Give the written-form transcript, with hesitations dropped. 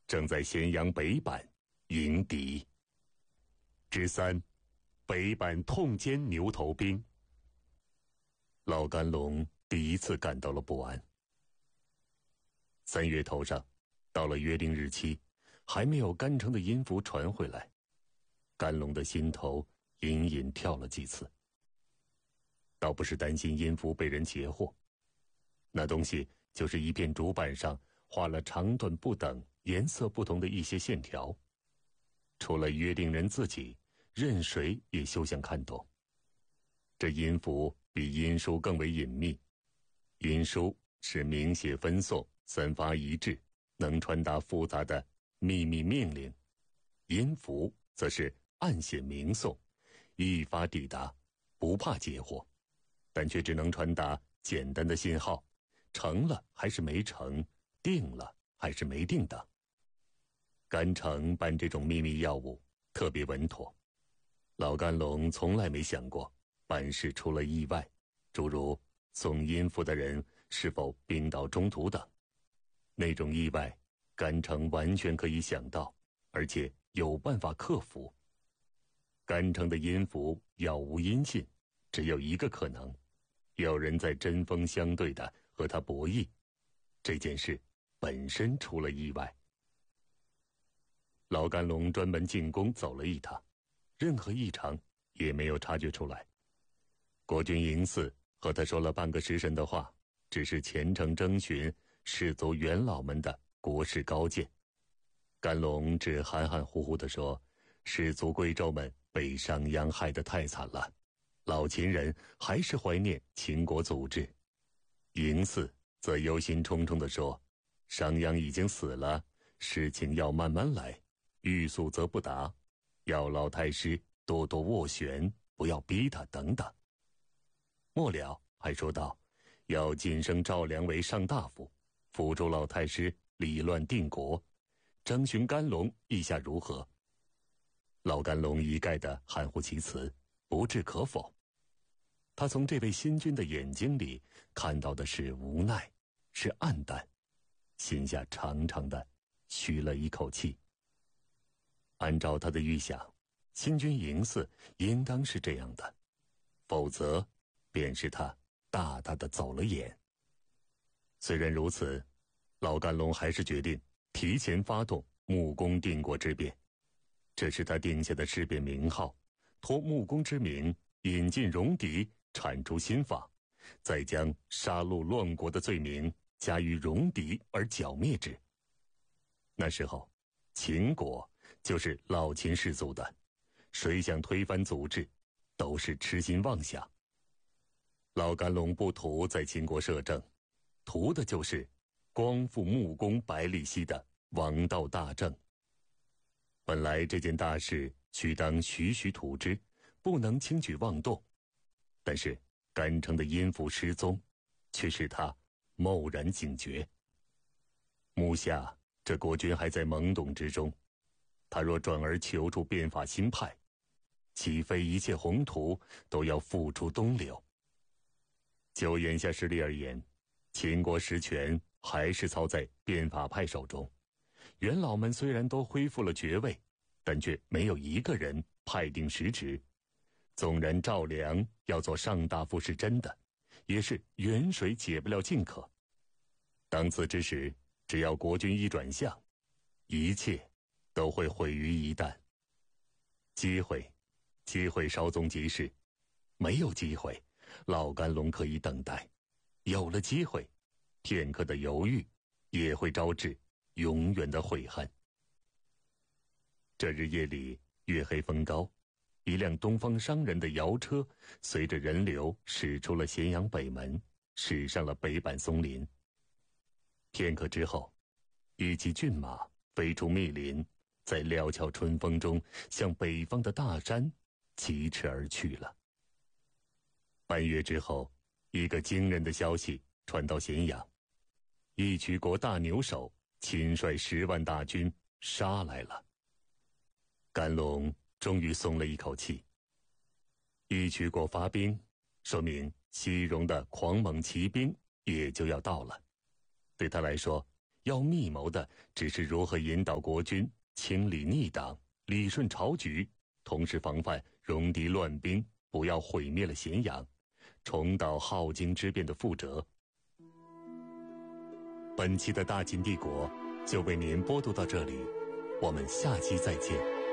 正在咸阳北坂迎敌。之3，北坂痛歼牛头兵。老甘龙第一次感到了不安。3月头上，到了约定日期，还没有甘城的音符传回来，甘龙的心头隐隐跳了几次。倒不是担心音符被人截获，那东西就是一片竹板上画了长短不等、颜色不同的一些线条，除了约定人自己，任谁也休想看懂。这音符比音书更为隐秘，音书是明写分送，散发一致，能传达复杂的秘密命令；音符则是暗写明送，一发抵达，不怕截获，但却只能传达简单的信号，成了还是没成，定了还是没定等。甘城办这种秘密要务特别稳妥，老甘龙从来没想过办事出了意外，诸如送音符的人是否病倒中途等。那种意外，甘城完全可以想到，而且有办法克服。甘城的音符杳无音信，只有一个可能，有人在针锋相对的和他博弈。这件事本身出了意外。老甘龙专门进宫走了一趟，任何异常也没有察觉出来。国君嬴驷和他说了半个时辰的话，只是虔诚征询士族元老们的国事高见。甘龙只含含糊糊地说，士族贵胄们被商鞅害得太惨了，老秦人还是怀念秦国祖制。嬴驷则忧心忡忡地说，商鞅已经死了，事情要慢慢来，欲速则不达，要老太师多多斡旋，不要逼他等等。末了还说道，要晋升赵良为上大夫，辅助老太师理乱定国，征询甘龙意下如何。老甘龙一概的含糊其辞，不置可否。他从这位新君的眼睛里看到的是无奈，是黯淡，心下长长的吁了一口气。按照他的预想，新君嬴驷应当是这样的，否则便是他大大的走了眼。虽然如此，老甘龙还是决定提前发动穆公定国之变，这是他定下的事变名号，托穆公之名引进戎狄，铲除新法，再将杀戮乱国的罪名加于戎狄而剿灭之。那时候秦国就是老秦氏族的，谁想推翻祖制，都是痴心妄想。老甘龙不图在秦国摄政，图的就是光复穆公百里奚的王道大政。本来这件大事须当徐徐图之，不能轻举妄动，但是甘城的音符失踪，却使他蓦然警觉。目下这国君还在懵懂之中，他若转而求助变法新派，岂非一切宏图都要付诸东流？就眼下实力而言，秦国实权还是操在变法派手中。元老们虽然都恢复了爵位，但却没有一个人派定实职。纵然赵良要做上大夫是真的，也是远水解不了近渴。当此之时，只要国君一转向，一切都会毁于一旦。机会稍纵即逝，没有机会，老甘龙可以等待；有了机会，片刻的犹豫也会招致永远的悔恨。这日夜里，月黑风高，一辆东方商人的摇车随着人流驶出了咸阳北门，驶上了北坂松林。片刻之后，一骑骏马飞出密林，在料峭春风中向北方的大山疾驰而去了。半月之后，一个惊人的消息传到咸阳，义渠国大牛首亲率10万大军杀来了。甘龙终于松了一口气。义渠国发兵，说明西戎的狂猛骑兵也就要到了。对他来说， 要密谋的只是如何引导国军清理逆党，理顺朝局，同时防范戎狄乱兵，不要毁灭了咸阳，重蹈镐京之变的覆辙。本期的大秦帝国就为您播读到这里，我们下期再见。